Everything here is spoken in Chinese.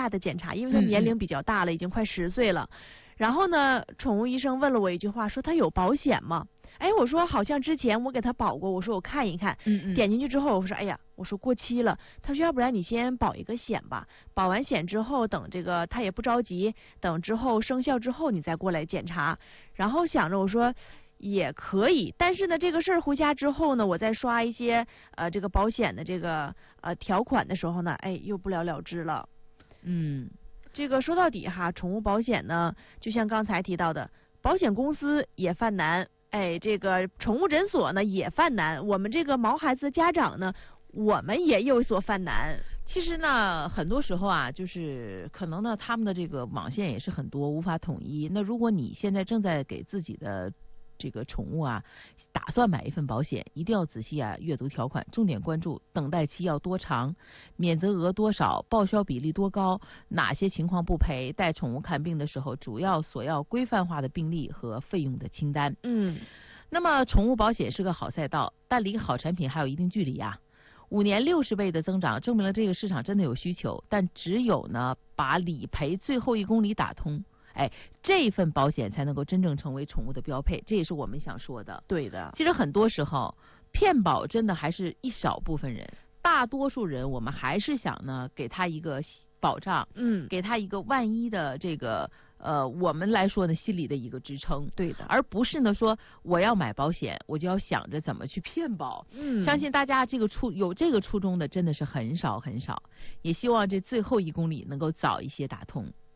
大的检查，因为他年龄比较大了，已经快10岁了。然后呢，宠物医生问了我一句话，说他有保险吗？哎，我说好像之前我给他保过，我说我看一看，点进去之后，我说哎呀，我说过期了。他说要不然你先保一个险吧，保完险之后，等这个他也不着急，等之后生效之后你再过来检查。然后想着我说也可以，但是呢，这个事儿回家之后呢，我再刷一些这个保险的这个条款的时候呢，哎，又不了了之了。这个说到底哈，宠物保险呢，就像刚才提到的，保险公司也犯难。哎，这个宠物诊所呢也犯难，我们这个毛孩子的家长呢，我们也有所犯难。 其实呢，很多时候啊，就是可能呢，他们的这个网线也是很多，无法统一。那如果你现在正在给自己的这个宠物啊，打算买一份保险，一定要仔细啊阅读条款，重点关注等待期要多长，免责额多少，报销比例多高，哪些情况不赔，带宠物看病的时候主要索要规范化的病例和费用的清单。那么宠物保险是个好赛道，但离好产品还有一定距离啊。5年60倍的增长，证明了这个市场真的有需求，但只有呢把理赔最后1公里打通，哎，这份保险才能够真正成为宠物的标配，这也是我们想说的。 对的， 其实很多时候骗保真的还是一少部分人，大多数人我们还是想呢给他一个保障，给他一个万一的这个我们来说呢心里的一个支撑。 对的， 而不是呢说我要买保险，我就要想着怎么去骗保。相信大家有这个初衷的真的是很少很少，也希望这最后1公里能够早一些打通。